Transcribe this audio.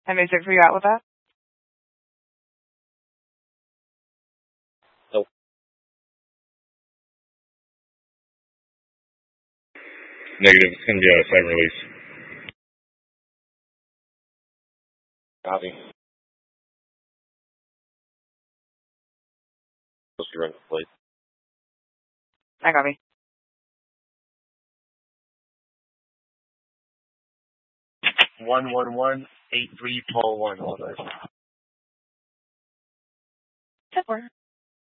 And they figure you out with that? Nope. Negative. It's going to be a site release. Copy. Supposed to run the plate. I copy. One 8341. 10-4.